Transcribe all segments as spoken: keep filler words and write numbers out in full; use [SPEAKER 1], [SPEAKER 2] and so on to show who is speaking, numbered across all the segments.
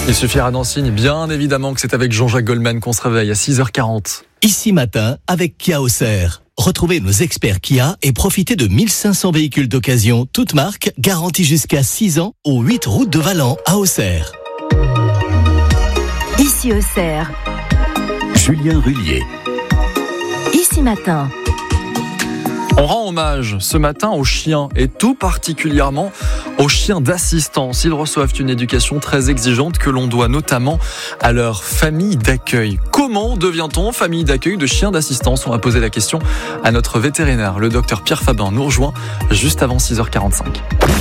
[SPEAKER 1] Il suffira d'un signe, bien évidemment que c'est avec Jean-Jacques Goldman qu'on se réveille à six heures quarante.
[SPEAKER 2] Ici matin avec Kia Auxerre. Retrouvez nos experts Kia et profitez de mille cinq cents véhicules d'occasion, toutes marques, garantis jusqu'à six ans, aux huit routes de Valent à Auxerre.
[SPEAKER 3] Ici Auxerre.
[SPEAKER 2] Julien Rullier.
[SPEAKER 3] Ici matin.
[SPEAKER 1] On rend hommage ce matin aux chiens et tout particulièrement aux chiens d'assistance. Ils reçoivent une éducation très exigeante que l'on doit notamment à leur famille d'accueil. Comment devient-on famille d'accueil de chiens d'assistance ? On va poser la question à notre vétérinaire. Le docteur Pierre Fabin nous rejoint juste avant six heures quarante-cinq.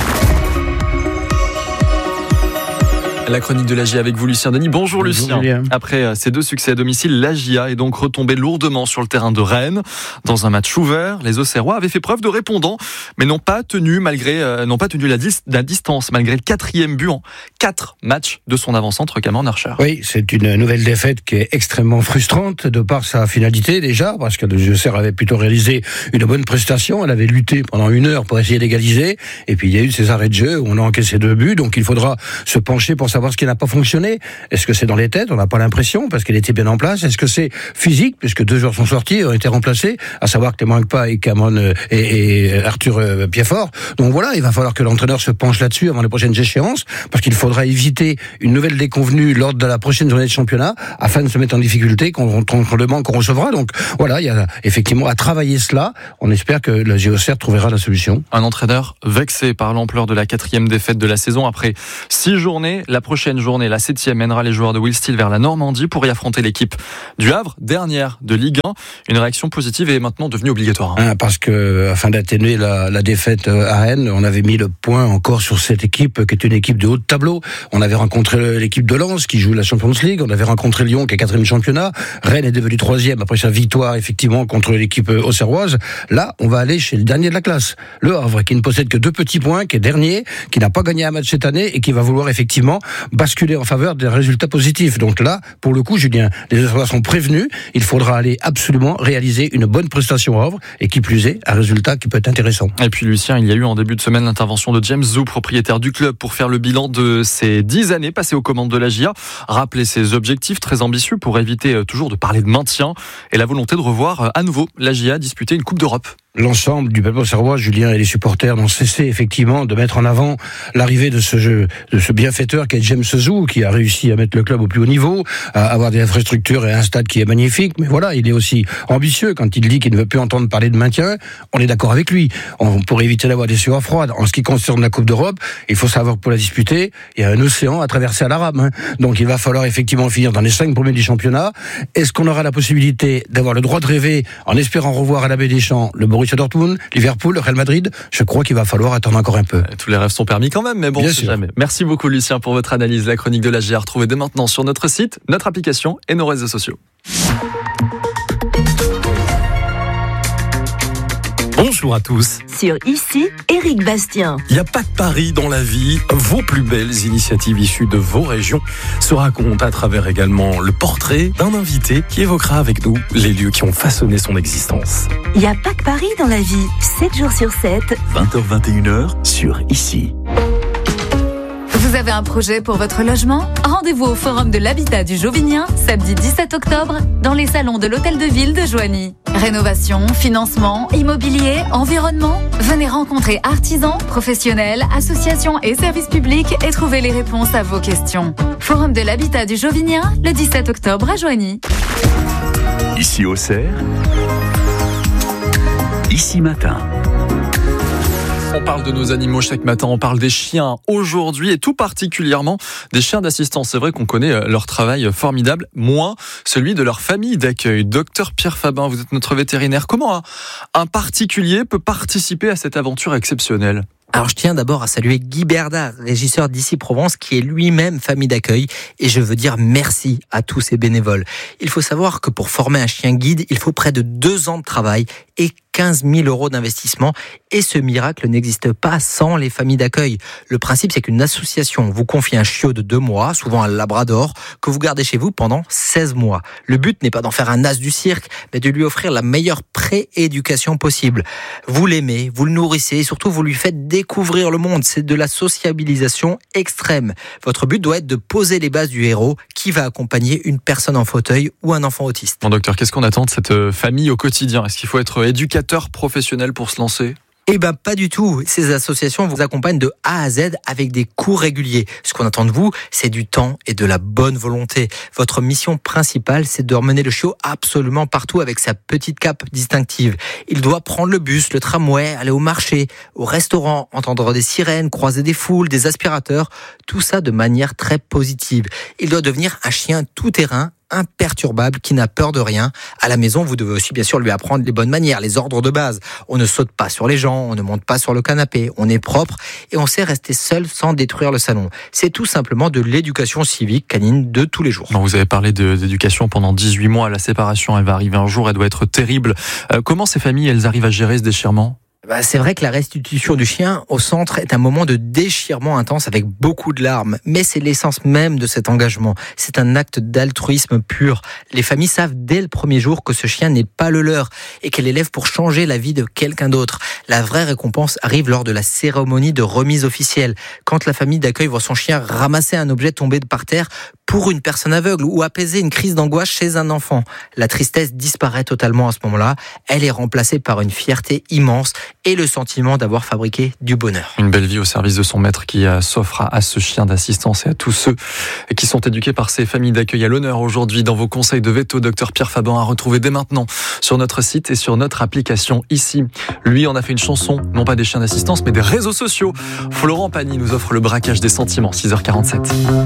[SPEAKER 1] La chronique de l'A G I A avec vous, Lucien Denis. Bonjour, Bonjour Lucien. Julien. Après ces deux succès à domicile, l'A G I A est donc retombé lourdement sur le terrain de Rennes. Dans un match ouvert, les Auxerrois avaient fait preuve de répondants, mais n'ont pas tenu malgré euh, n'ont pas tenu la, dis- la distance malgré le quatrième but en quatre matchs de son avant-centre Cameron Archer.
[SPEAKER 4] Oui, c'est une nouvelle défaite qui est extrêmement frustrante de par sa finalité déjà, parce que les Auxerre avait plutôt réalisé une bonne prestation. Elle avait lutté pendant une heure pour essayer d'égaliser, et puis il y a eu ces arrêts de jeu où on a encaissé deux buts, donc il faudra se pencher pour savoir ce qui n'a pas fonctionné. Est-ce que c'est dans les têtes ? On n'a pas l'impression, parce qu'elle était bien en place. Est-ce que c'est physique, puisque deux joueurs sont sortis, ont été remplacés, à savoir Clément Agpa et Cameron euh, et, et Arthur euh, Piedfort. Donc voilà, il va falloir que l'entraîneur se penche là-dessus avant les prochaines échéances, parce qu'il faudra éviter une nouvelle déconvenue lors de la prochaine journée de championnat, afin de se mettre en difficulté contre, contre le manque qu'on recevra. Donc voilà, il y a effectivement à travailler cela. On espère que la G O C R trouvera la solution.
[SPEAKER 1] Un entraîneur vexé par l'ampleur de la quatrième défaite de la saison après six journées. La prochaine journée, la septième, mènera les joueurs de Will Steel vers la Normandie pour y affronter l'équipe du Havre, dernière de Ligue un. Une réaction positive est maintenant devenue obligatoire.
[SPEAKER 4] Hein, parce que, afin d'atténuer la, la défaite à Rennes, on avait mis le point encore sur cette équipe qui est une équipe de haut de tableau. On avait rencontré l'équipe de Lens qui joue la Champions League. On avait rencontré Lyon qui est quatrième championnat. Rennes est devenu troisième après sa victoire effectivement contre l'équipe auxerroise. Là, on va aller chez le dernier de la classe, le Havre, qui ne possède que deux petits points, qui est dernier, qui n'a pas gagné un match cette année et qui va vouloir effectivement basculer en faveur des résultats positifs. Donc là, pour le coup, Julien, les Auxerrois sont prévenus. Il faudra aller absolument réaliser une bonne prestation à Havre et qui plus est, un résultat qui peut être intéressant.
[SPEAKER 1] Et puis Lucien, il y a eu en début de semaine l'intervention de James Zou, propriétaire du club, pour faire le bilan de ses dix années passées aux commandes de l'A G I A, rappeler ses objectifs très ambitieux pour éviter toujours de parler de maintien et la volonté de revoir à nouveau l'A G I A disputer une Coupe d'Europe.
[SPEAKER 4] L'ensemble du peuple auxerrois, Julien, et les supporters n'ont cessé effectivement de mettre en avant l'arrivée de ce jeu, de ce bienfaiteur qu'est James Zou, qui a réussi à mettre le club au plus haut niveau, à avoir des infrastructures et un stade qui est magnifique. Mais voilà, il est aussi ambitieux quand il dit qu'il ne veut plus entendre parler de maintien. On est d'accord avec lui. On pourrait éviter d'avoir des sueurs froides. En ce qui concerne la Coupe d'Europe, il faut savoir que pour la disputer, il y a un océan à traverser à la rame. Hein. Donc il va falloir effectivement finir dans les cinq premiers du championnat. Est-ce qu'on aura la possibilité d'avoir le droit de rêver en espérant revoir à la Baie des Champs le Borussia Dortmund, Liverpool, Real Madrid? Je crois qu'il va falloir attendre encore un peu.
[SPEAKER 1] Tous les rêves sont permis quand même, mais bon, c'est jamais. Merci beaucoup Lucien pour votre analyse. La chronique de l'A G I A retrouvée dès maintenant sur notre site, notre application et nos réseaux sociaux.
[SPEAKER 5] Bonjour à tous.
[SPEAKER 3] Sur Ici, Éric Bastien.
[SPEAKER 5] Il n'y a pas que Paris dans la vie. Vos plus belles initiatives issues de vos régions se racontent à travers également le portrait d'un invité qui évoquera avec nous les lieux qui ont façonné son existence.
[SPEAKER 3] Il n'y a pas que Paris dans la vie. sept jours sur sept.
[SPEAKER 2] vingt heures vingt et une heures sur Ici.
[SPEAKER 6] Vous avez un projet pour votre logement ? Rendez-vous au Forum de l'Habitat du Jovinien, samedi dix-sept octobre, dans les salons de l'Hôtel de Ville de Joigny. Rénovation, financement, immobilier, environnement. Venez rencontrer artisans, professionnels, associations et services publics et trouver les réponses à vos questions. Forum de l'Habitat du Jovinien, le dix-sept octobre à Joigny.
[SPEAKER 2] Ici Auxerre. Ici matin.
[SPEAKER 1] On parle de nos animaux chaque matin, on parle des chiens aujourd'hui et tout particulièrement des chiens d'assistance. C'est vrai qu'on connaît leur travail formidable, moins celui de leur famille d'accueil. Docteur Pierre Fabin, vous êtes notre vétérinaire. Comment un, un particulier peut participer à cette aventure exceptionnelle ?
[SPEAKER 7] Alors je tiens d'abord à saluer Guy Berdard, régisseur d'Ici Provence, qui est lui-même famille d'accueil, et je veux dire merci à tous ces bénévoles. Il faut savoir que pour former un chien guide, il faut près de deux ans de travail et quinze mille euros d'investissement. Et ce miracle n'existe pas sans les familles d'accueil. Le principe, c'est qu'une association vous confie un chiot de deux mois, souvent un labrador, que vous gardez chez vous pendant seize mois. Le but n'est pas d'en faire un as du cirque, mais de lui offrir la meilleure pré-éducation possible. Vous l'aimez, vous le nourrissez et surtout vous lui faites découvrir le monde. C'est de la sociabilisation extrême. Votre but doit être de poser les bases du héros qui va accompagner une personne en fauteuil ou un enfant autiste.
[SPEAKER 1] Bon docteur, qu'est-ce qu'on attend de cette famille au quotidien ? Est-ce qu'il faut être éducateur professionnel pour se lancer ?
[SPEAKER 7] Eh ben pas du tout. Ces associations vous accompagnent de A à Z avec des cours réguliers. Ce qu'on attend de vous, c'est du temps et de la bonne volonté. Votre mission principale, c'est de emmener le chiot absolument partout avec sa petite cape distinctive. Il doit prendre le bus, le tramway, aller au marché, au restaurant, entendre des sirènes, croiser des foules, des aspirateurs. Tout ça de manière très positive. Il doit devenir un chien tout-terrain, imperturbable, qui n'a peur de rien. À la maison, vous devez aussi bien sûr lui apprendre les bonnes manières, les ordres de base. On ne saute pas sur les gens, on ne monte pas sur le canapé, on est propre et on sait rester seul sans détruire le salon. C'est tout simplement de l'éducation civique canine de tous les jours.
[SPEAKER 1] Bon, vous avez parlé de, d'éducation pendant dix-huit mois. La séparation, elle va arriver un jour, elle doit être terrible. Euh, comment ces familles, elles arrivent à gérer ce déchirement ?
[SPEAKER 7] Bah, c'est vrai que la restitution du chien au centre est un moment de déchirement intense avec beaucoup de larmes. Mais c'est l'essence même de cet engagement. C'est un acte d'altruisme pur. Les familles savent dès le premier jour que ce chien n'est pas le leur et qu'elle élève pour changer la vie de quelqu'un d'autre. La vraie récompense arrive lors de la cérémonie de remise officielle. Quand la famille d'accueil voit son chien ramasser un objet tombé par terre pour une personne aveugle ou apaiser une crise d'angoisse chez un enfant. La tristesse disparaît totalement à ce moment-là. Elle est remplacée par une fierté immense et le sentiment d'avoir fabriqué du bonheur.
[SPEAKER 1] Une belle vie au service de son maître qui s'offre à ce chien d'assistance et à tous ceux qui sont éduqués par ces familles d'accueil. À l'honneur aujourd'hui dans vos conseils de veto, docteur Pierre Faban, à retrouver dès maintenant sur notre site et sur notre application ici. Lui en a fait une chanson, non pas des chiens d'assistance mais des réseaux sociaux. Florent Pagny nous offre le braquage des sentiments, six heures quarante-sept.